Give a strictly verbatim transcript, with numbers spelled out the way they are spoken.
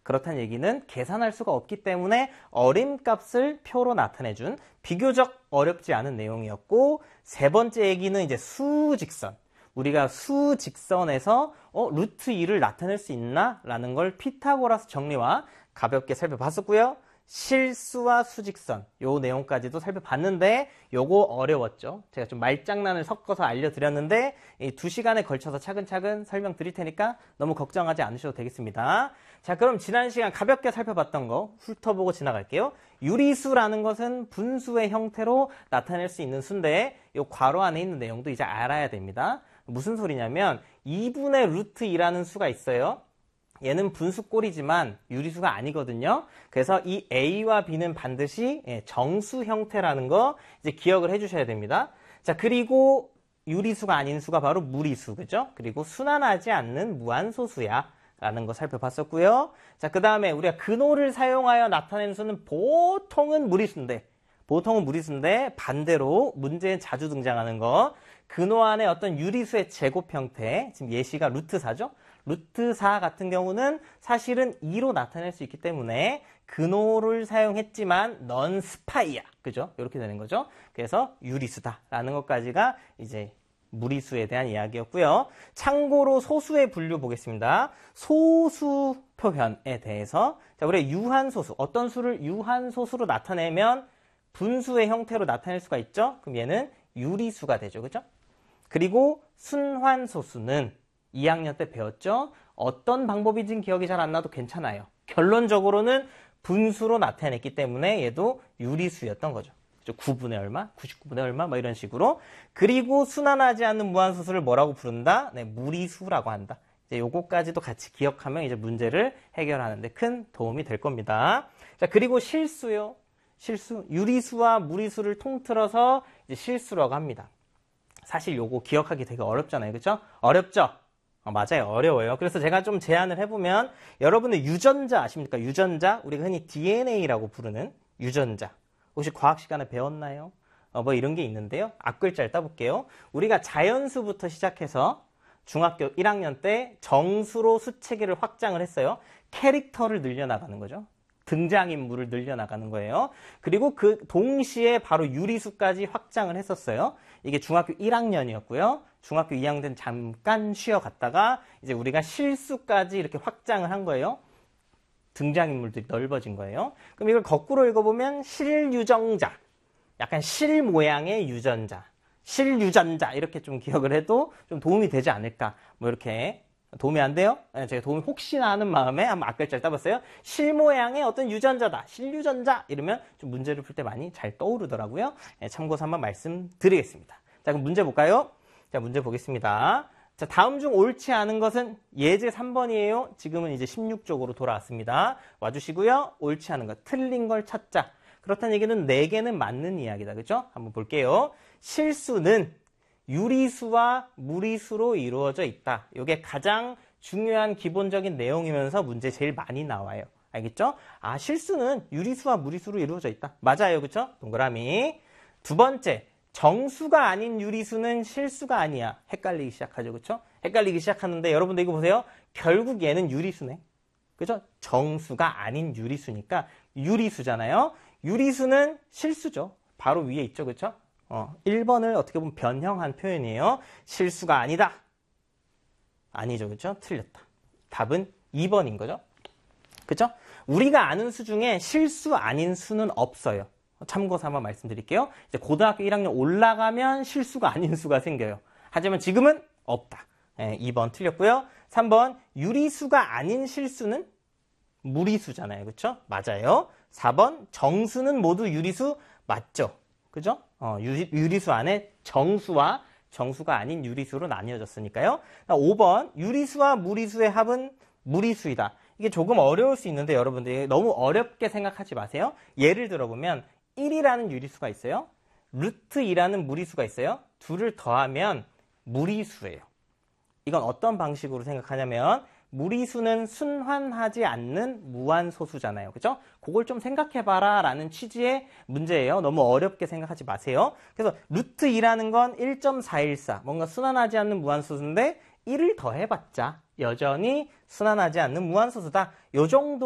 그렇다는 얘기는 계산할 수가 없기 때문에 어림값을 표로 나타내준 비교적 어렵지 않은 내용이었고, 세 번째 얘기는 이제 수직선. 우리가 수직선에서 어, 루트 이를 나타낼 수 있나? 라는 걸 피타고라스 정리와 가볍게 살펴봤었고요. 실수와 수직선, 요 내용까지도 살펴봤는데 요거 어려웠죠. 제가 좀 말장난을 섞어서 알려드렸는데 이 두 시간에 걸쳐서 차근차근 설명드릴 테니까 너무 걱정하지 않으셔도 되겠습니다. 자, 그럼 지난 시간 가볍게 살펴봤던 거 훑어보고 지나갈게요. 유리수라는 것은 분수의 형태로 나타낼 수 있는 수인데 요 괄호 안에 있는 내용도 이제 알아야 됩니다. 무슨 소리냐면 이분의 루트 이라는 수가 있어요. 얘는 분수꼴이지만 유리수가 아니거든요. 그래서 이 A와 B는 반드시 정수 형태라는 거 이제 기억을 해주셔야 됩니다. 자, 그리고 유리수가 아닌 수가 바로 무리수, 그죠? 그리고 순환하지 않는 무한소수야 라는 거 살펴봤었고요. 자, 그 다음에 우리가 근호를 사용하여 나타내는 수는 보통은 무리수인데 보통은 무리수인데 반대로 문제에 자주 등장하는 거 근호 안에 어떤 유리수의 제곱 형태, 지금 예시가 루트 사죠? 루트 사 같은 경우는 사실은 이로 나타낼 수 있기 때문에 근호를 사용했지만 넌 스파이야. 그죠? 이렇게 되는 거죠. 그래서 유리수다라는 것까지가 이제 무리수에 대한 이야기였고요. 참고로 소수의 분류 보겠습니다. 소수 표현에 대해서 자, 우리 유한소수, 어떤 수를 유한소수로 나타내면 분수의 형태로 나타낼 수가 있죠? 그럼 얘는 유리수가 되죠. 그죠? 그리고 순환소수는 이 학년 때 배웠죠? 어떤 방법인지는 기억이 잘 안 나도 괜찮아요. 결론적으로는 분수로 나타냈기 때문에 얘도 유리수였던 거죠. 구분의 얼마? 구십구분의 얼마? 뭐 이런 식으로. 그리고 순환하지 않는 무한소수를 뭐라고 부른다? 네, 무리수라고 한다. 이제 요거까지도 같이 기억하면 이제 문제를 해결하는데 큰 도움이 될 겁니다. 자, 그리고 실수요. 실수. 유리수와 무리수를 통틀어서 이제 실수라고 합니다. 사실 요거 기억하기 되게 어렵잖아요. 그죠? 어렵죠? 어, 맞아요. 어려워요. 그래서 제가 좀 제안을 해보면 여러분들 유전자 아십니까? 유전자? 우리가 흔히 디엔에이라고 부르는 유전자. 혹시 과학 시간에 배웠나요? 어, 뭐 이런 게 있는데요. 앞글자를 따볼게요. 우리가 자연수부터 시작해서 중학교 일 학년 때 정수로 수체계를 확장을 했어요. 캐릭터를 늘려나가는 거죠. 등장인물을 늘려나가는 거예요. 그리고 그 동시에 바로 유리수까지 확장을 했었어요. 이게 중학교 일 학년이었고요. 중학교 이 학년 때는 잠깐 쉬어갔다가 이제 우리가 실수까지 이렇게 확장을 한 거예요. 등장인물들이 넓어진 거예요. 그럼 이걸 거꾸로 읽어보면 실유정자, 약간 실 모양의 유전자, 실유전자 이렇게 좀 기억을 해도 좀 도움이 되지 않을까. 뭐 이렇게 도움이 안 돼요? 제가 도움이 혹시나 하는 마음에 한번 앞글자를 따봤어요. 실 모양의 어떤 유전자다. 실유전자 이러면 좀 문제를 풀 때 많이 잘 떠오르더라고요. 참고서 한번 말씀드리겠습니다. 자, 그럼 문제 볼까요? 자, 문제 보겠습니다. 자, 다음 중 옳지 않은 것은 예제 삼 번이에요. 지금은 이제 십육 쪽으로 돌아왔습니다. 와주시고요. 옳지 않은 것, 틀린 걸 찾자. 그렇다는 얘기는 네 개는 맞는 이야기다. 그죠? 한번 볼게요. 실수는 유리수와 무리수로 이루어져 있다. 이게 가장 중요한 기본적인 내용이면서 문제 제일 많이 나와요. 알겠죠? 아, 실수는 유리수와 무리수로 이루어져 있다. 맞아요. 그쵸? 동그라미. 두 번째, 정수가 아닌 유리수는 실수가 아니야. 헷갈리기 시작하죠. 그쵸? 헷갈리기 시작하는데 여러분들 이거 보세요. 결국 얘는 유리수네. 그죠? 정수가 아닌 유리수니까 유리수잖아요. 유리수는 실수죠. 바로 위에 있죠. 그쵸? 어, 일 번을 어떻게 보면 변형한 표현이에요. 실수가 아니다. 아니죠. 그쵸? 틀렸다. 답은 이 번인 거죠. 그쵸? 우리가 아는 수 중에 실수 아닌 수는 없어요. 참고 삼아 말씀드릴게요. 이제 고등학교 일 학년 올라가면 실수가 아닌 수가 생겨요. 하지만 지금은 없다. 네, 이 번 틀렸고요. 삼 번 유리수가 아닌 실수는 무리수잖아요. 그쵸? 맞아요. 사 번 정수는 모두 유리수 맞죠? 그죠? 어, 유리, 유리수 안에 정수와 정수가 아닌 유리수로 나뉘어졌으니까요. 오 번 유리수와 무리수의 합은 무리수이다. 이게 조금 어려울 수 있는데 여러분들이 너무 어렵게 생각하지 마세요. 예를 들어보면 일이라는 유리수가 있어요. 루트 이라는 무리수가 있어요. 둘을 더하면 무리수예요. 이건 어떤 방식으로 생각하냐면 무리수는 순환하지 않는 무한소수잖아요. 그죠? 그걸 좀 생각해봐라 라는 취지의 문제예요. 너무 어렵게 생각하지 마세요. 그래서 루트 이라는 건 일 점 사일사, 뭔가 순환하지 않는 무한소수인데 일을 더해봤자 여전히 순환하지 않는 무한소수다. 요 정도